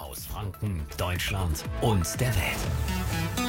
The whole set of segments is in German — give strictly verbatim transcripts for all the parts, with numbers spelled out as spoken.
aus Franken, Deutschland und der Welt.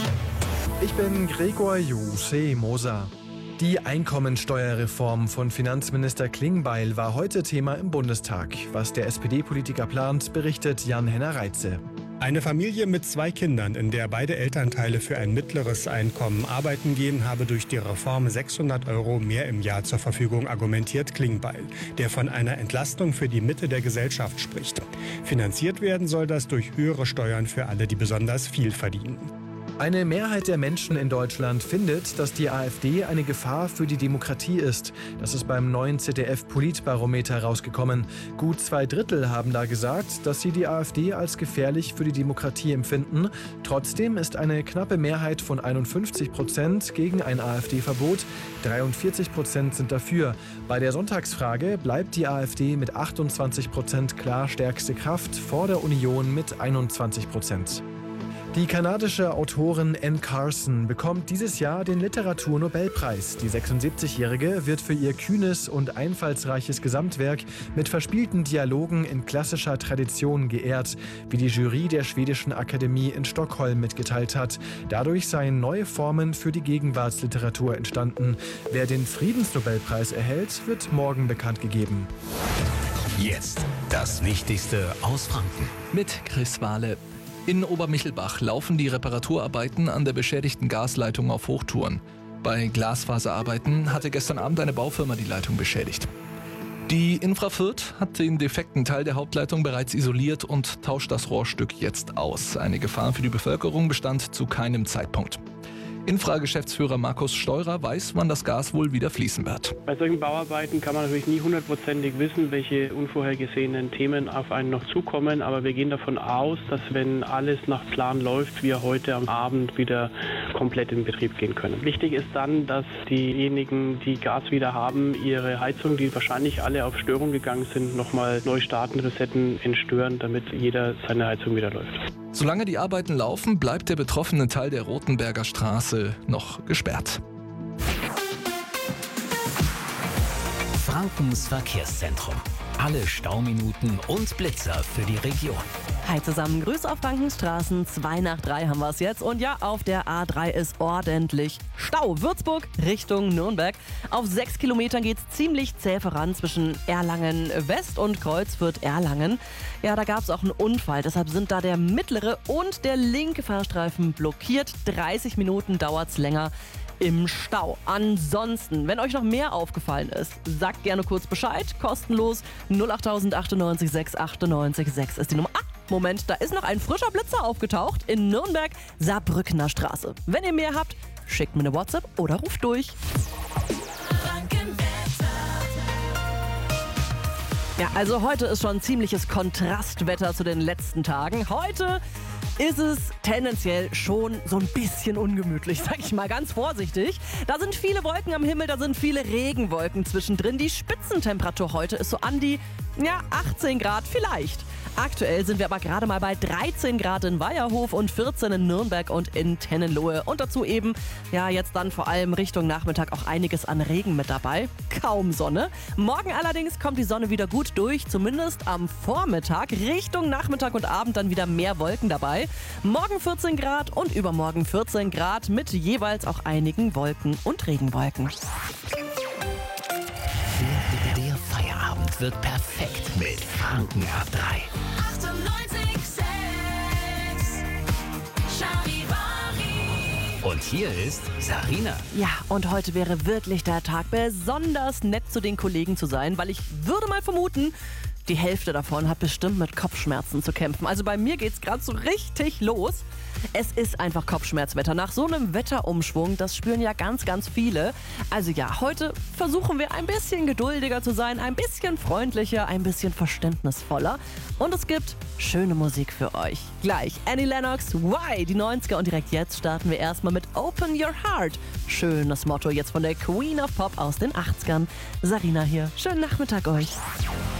Ich bin Gregor Juse Moser. Die Einkommensteuerreform von Finanzminister Klingbeil war heute Thema im Bundestag. Was der S P D-Politiker plant, berichtet Jan-Henner Reitze. Eine Familie mit zwei Kindern, in der beide Elternteile für ein mittleres Einkommen arbeiten gehen, habe durch die Reform sechshundert Euro mehr im Jahr zur Verfügung, argumentiert Klingbeil, der von einer Entlastung für die Mitte der Gesellschaft spricht. Finanziert werden soll das durch höhere Steuern für alle, die besonders viel verdienen. Eine Mehrheit der Menschen in Deutschland findet, dass die AfD eine Gefahr für die Demokratie ist. Das ist beim neuen Z D F-Politbarometer rausgekommen. Gut zwei Drittel haben da gesagt, dass sie die AfD als gefährlich für die Demokratie empfinden. Trotzdem ist eine knappe Mehrheit von einundfünfzig Prozent gegen ein AfD-Verbot. dreiundvierzig Prozent sind dafür. Bei der Sonntagsfrage bleibt die AfD mit achtundzwanzig Prozent klar stärkste Kraft, vor der Union mit einundzwanzig Prozent. Die kanadische Autorin Anne Carson bekommt dieses Jahr den Literaturnobelpreis. Die sechsundsiebzigjährige wird für ihr kühnes und einfallsreiches Gesamtwerk mit verspielten Dialogen in klassischer Tradition geehrt, wie die Jury der Schwedischen Akademie in Stockholm mitgeteilt hat. Dadurch seien neue Formen für die Gegenwartsliteratur entstanden. Wer den Friedensnobelpreis erhält, wird morgen bekannt gegeben. Jetzt das Wichtigste aus Franken. Mit Chris Wahle. In Obermichelbach laufen die Reparaturarbeiten an der beschädigten Gasleitung auf Hochtouren. Bei Glasfaserarbeiten hatte gestern Abend eine Baufirma die Leitung beschädigt. Die Infra Fürth hat den defekten Teil der Hauptleitung bereits isoliert und tauscht das Rohrstück jetzt aus. Eine Gefahr für die Bevölkerung bestand zu keinem Zeitpunkt. Infra-Geschäftsführer Markus Steurer weiß, wann das Gas wohl wieder fließen wird. Bei solchen Bauarbeiten kann man natürlich nie hundertprozentig wissen, welche unvorhergesehenen Themen auf einen noch zukommen. Aber wir gehen davon aus, dass wenn alles nach Plan läuft, wir heute am Abend wieder komplett in Betrieb gehen können. Wichtig ist dann, dass diejenigen, die Gas wieder haben, ihre Heizung, die wahrscheinlich alle auf Störung gegangen sind, nochmal neu starten, resetten, entstören, damit jeder seine Heizung wieder läuft. Solange die Arbeiten laufen, bleibt der betroffene Teil der Rotenberger Straße noch gesperrt. Frankens Verkehrszentrum. Alle Stauminuten und Blitzer für die Region. Hi zusammen, Grüß auf Frankens Straßen. zwei nach drei haben wir es jetzt. Und ja, auf der A drei ist ordentlich Stau. Würzburg Richtung Nürnberg. Auf sechs Kilometern geht es ziemlich zäh voran zwischen Erlangen West und Kreuzfürth-Erlangen. Ja, da gab es auch einen Unfall. Deshalb sind da der mittlere und der linke Fahrstreifen blockiert. dreißig Minuten dauert es länger im Stau. Ansonsten, wenn euch noch mehr aufgefallen ist, sagt gerne kurz Bescheid. Kostenlos null acht achtundneunzig sechs achtundneunzig sechs ist die Nummer. Ah, Moment, da ist noch ein frischer Blitzer aufgetaucht in Nürnberg, Saarbrückner Straße. Wenn ihr mehr habt, schickt mir eine WhatsApp oder ruft durch. Ja, also heute ist schon ziemliches Kontrastwetter zu den letzten Tagen. Heute ist es tendenziell schon so ein bisschen ungemütlich, sag ich mal ganz vorsichtig. Da sind viele Wolken am Himmel, da sind viele Regenwolken zwischendrin. Die Spitzentemperatur heute ist so an die, ja, achtzehn Grad vielleicht. Aktuell sind wir aber gerade mal bei dreizehn Grad in Weierhof und vierzehn in Nürnberg und in Tennenlohe. Und dazu eben, ja, jetzt dann vor allem Richtung Nachmittag auch einiges an Regen mit dabei. Kaum Sonne. Morgen allerdings kommt die Sonne wieder gut durch, zumindest am Vormittag. Richtung Nachmittag und Abend dann wieder mehr Wolken dabei. Morgen vierzehn Grad und übermorgen vierzehn Grad mit jeweils auch einigen Wolken und Regenwolken. Der, der Feierabend wird perfekt mit Franken A drei. Und hier ist Sarina. Ja, und heute wäre wirklich der Tag, besonders nett zu den Kollegen zu sein, weil ich würde mal vermuten, die Hälfte davon hat bestimmt mit Kopfschmerzen zu kämpfen. Also bei mir geht's gerade so richtig los. Es ist einfach Kopfschmerzwetter. Nach so einem Wetterumschwung, das spüren ja ganz, ganz viele. Also ja, heute versuchen wir ein bisschen geduldiger zu sein, ein bisschen freundlicher, ein bisschen verständnisvoller. Und es gibt schöne Musik für euch. Gleich Annie Lennox, Why, die neunziger, und direkt jetzt starten wir erstmal mit Open Your Heart. Schönes Motto jetzt von der Queen of Pop aus den achtzigern. Sarina hier. Schönen Nachmittag euch.